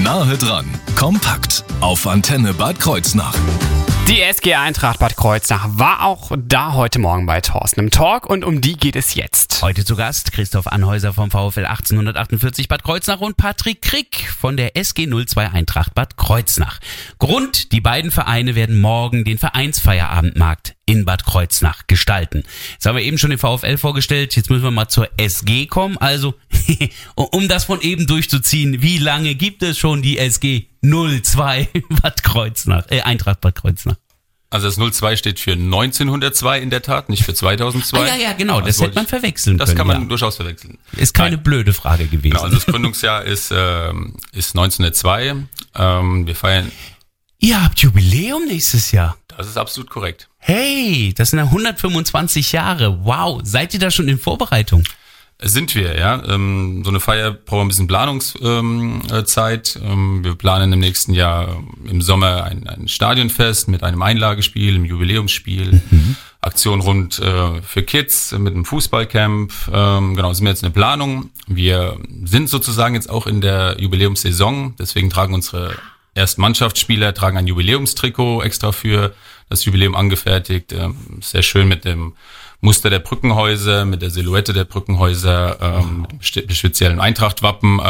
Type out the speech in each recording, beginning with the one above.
Nahe dran, kompakt auf Antenne Bad Kreuznach. Die SG Eintracht Bad Kreuznach war auch da heute Morgen bei Thorsten im Talk und um die geht es jetzt. Heute zu Gast Christoph Anhäuser vom VfL 1848 Bad Kreuznach und Patrick Krick von der SG 02 Eintracht Bad Kreuznach. Grund, die beiden Vereine werden morgen den Vereinsfeierabendmarkt in Bad Kreuznach gestalten. Jetzt haben wir eben schon den VfL vorgestellt, jetzt müssen wir mal zur SG kommen. Also, um das von eben durchzuziehen, wie lange gibt es schon die SG 02 Bad Kreuznach, Eintracht Bad Kreuznach? Also das 02 steht für 1902 in der Tat, nicht für 2002. Ja, genau, das hätte man verwechseln können. Das kann man durchaus verwechseln. Ist keine blöde Frage gewesen. Genau, also das Gründungsjahr ist 1902. Wir feiern... Ihr habt Jubiläum nächstes Jahr. Das ist absolut korrekt. Hey, das sind ja 125 Jahre. Wow, seid ihr da schon in Vorbereitung? Sind wir, ja. So eine Feier braucht ein bisschen Planungszeit. Wir planen im nächsten Jahr im Sommer ein Stadionfest mit einem Einlagespiel, einem Jubiläumsspiel, Aktion rund für Kids mit einem Fußballcamp. Genau, sind wir jetzt in der Planung. Wir sind sozusagen jetzt auch in der Jubiläumssaison, deswegen tragen unsere ersten Mannschaftsspieler ein Jubiläumstrikot extra für das Jubiläum angefertigt. Sehr schön mit dem Muster der Brückenhäuser, mit der Silhouette der Brückenhäuser, mit dem speziellen Eintracht-Wappen.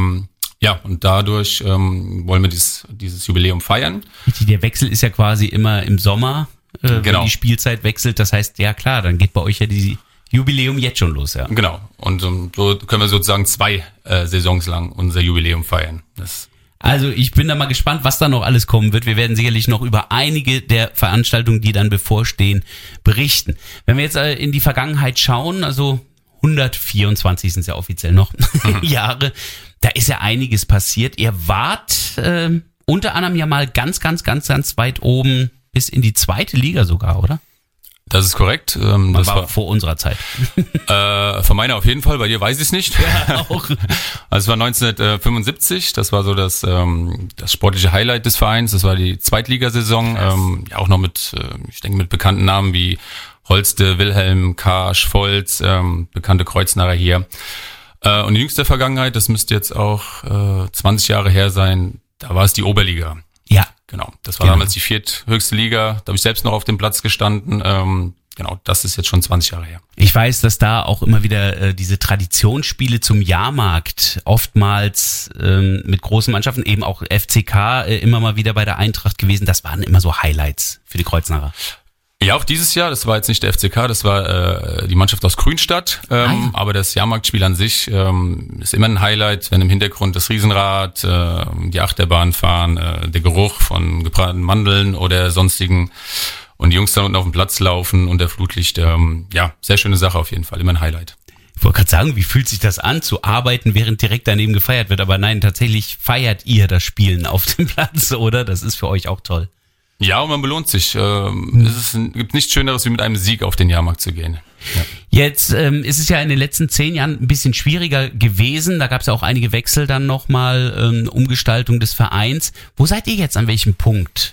Und dadurch wollen wir dieses Jubiläum feiern. Der Wechsel ist ja quasi immer im Sommer, genau. Wenn die Spielzeit wechselt. Das heißt, ja klar, dann geht bei euch ja die Jubiläum jetzt schon los. Ja. Genau, und so können wir sozusagen 2 Saisons lang unser Jubiläum feiern. Also ich bin da mal gespannt, was da noch alles kommen wird. Wir werden sicherlich noch über einige der Veranstaltungen, die dann bevorstehen, berichten. Wenn wir jetzt in die Vergangenheit schauen, also 124 sind es ja offiziell noch Jahre, da ist ja einiges passiert. Ihr wart unter anderem ja mal ganz weit oben bis in die 2. Liga sogar, oder? Das ist korrekt. Das war vor unserer Zeit. Von meiner auf jeden Fall, bei dir weiß ich es nicht. Ja, auch. Also es war 1975, das war so das sportliche Highlight des Vereins. Das war die Zweitligasaison, auch noch mit bekannten Namen wie Holste, Wilhelm, Karsch, Volz, bekannte Kreuznacher hier. Und die jüngste Vergangenheit, das müsste jetzt auch 20 Jahre her sein, da war es die Oberliga. Ja. Genau, das war damals die 4. höchste Liga, da habe ich selbst noch auf dem Platz gestanden. Genau, das ist jetzt schon 20 Jahre her. Ich weiß, dass da auch immer wieder diese Traditionsspiele zum Jahrmarkt oftmals mit großen Mannschaften, eben auch FCK immer mal wieder bei der Eintracht gewesen. Das waren immer so Highlights für die Kreuznacher. Ja, auch dieses Jahr, das war jetzt nicht der FCK, das war die Mannschaft aus Grünstadt, aber das Jahrmarktspiel an sich ist immer ein Highlight, wenn im Hintergrund das Riesenrad, die Achterbahn fahren, der Geruch von gebratenen Mandeln oder sonstigen und die Jungs dann unten auf dem Platz laufen und der Flutlicht, sehr schöne Sache auf jeden Fall, immer ein Highlight. Ich wollte gerade sagen, wie fühlt sich das an, zu arbeiten, während direkt daneben gefeiert wird, aber nein, tatsächlich feiert ihr das Spielen auf dem Platz, oder? Das ist für euch auch toll. Ja, und man belohnt sich. Es gibt nichts Schöneres, wie mit einem Sieg auf den Jahrmarkt zu gehen. Ja. Jetzt ist es ja in den letzten 10 Jahren ein bisschen schwieriger gewesen. Da gab es ja auch einige Wechsel dann nochmal, Umgestaltung des Vereins. Wo seid ihr jetzt, an welchem Punkt?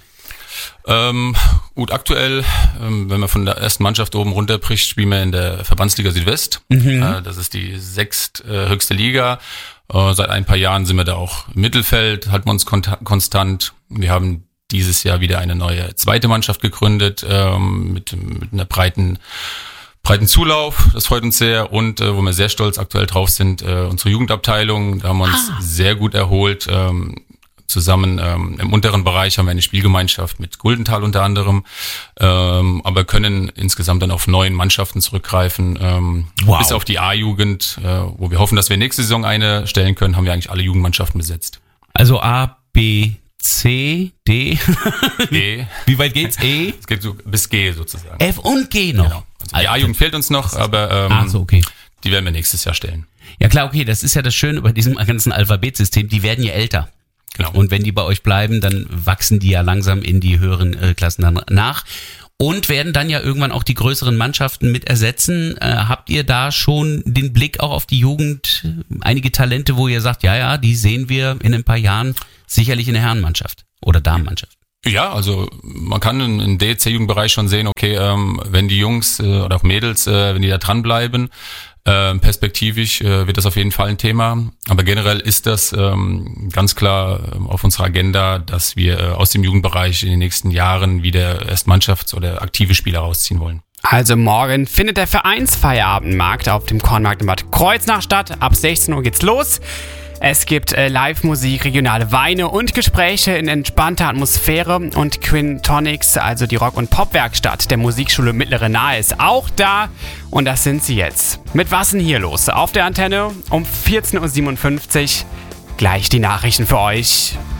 Gut, aktuell, wenn man von der ersten Mannschaft oben runterbricht, spielen wir in der Verbandsliga Südwest. Das ist die 6. höchste Liga. Seit ein paar Jahren sind wir da auch im Mittelfeld, halten wir uns konstant. Wir haben dieses Jahr wieder eine neue 2. Mannschaft gegründet, mit einer breiten Zulauf. Das freut uns sehr. Und wo wir sehr stolz aktuell drauf sind, unsere Jugendabteilung, da haben wir uns sehr gut erholt. Zusammen im unteren Bereich haben wir eine Spielgemeinschaft mit Guldenthal unter anderem, aber können insgesamt dann auf 9 Mannschaften zurückgreifen. Wow. Bis auf die A-Jugend, wo wir hoffen, dass wir nächste Saison eine stellen können, haben wir eigentlich alle Jugendmannschaften besetzt. Also A, B, C, D. E. Wie weit geht's? E? Es geht so bis G sozusagen. F und G noch. Genau. Also die A-Jugend fehlt uns noch, aber okay. Die werden wir nächstes Jahr stellen. Ja klar, okay, das ist ja das Schöne bei diesem ganzen Alphabetsystem, die werden ja älter. Genau. Und wenn die bei euch bleiben, dann wachsen die ja langsam in die höheren Klassen dann nach und werden dann ja irgendwann auch die größeren Mannschaften mit ersetzen. Habt ihr da schon den Blick auch auf die Jugend, einige Talente, wo ihr sagt, ja, die sehen wir in ein paar Jahren sicherlich in der Herrenmannschaft oder Damenmannschaft? Ja, also man kann im DEC-Jugendbereich schon sehen, okay, wenn die Jungs oder auch Mädels, wenn die da dranbleiben, Perspektivisch wird das auf jeden Fall ein Thema. Aber generell ist das ganz klar auf unserer Agenda, dass wir aus dem Jugendbereich in den nächsten Jahren wieder erst Mannschafts- oder aktive Spieler rausziehen wollen. Also morgen findet der Vereinsfeierabendmarkt auf dem Kornmarkt in Bad Kreuznach statt. Ab 16 Uhr geht's los. Es gibt Live-Musik, regionale Weine und Gespräche in entspannter Atmosphäre. Und Quintonics, also die Rock- und Pop-Werkstatt der Musikschule Mittlere Nahe, ist auch da. Und das sind sie jetzt. Mit was denn hier los? Auf der Antenne um 14.57 Uhr. Gleich die Nachrichten für euch.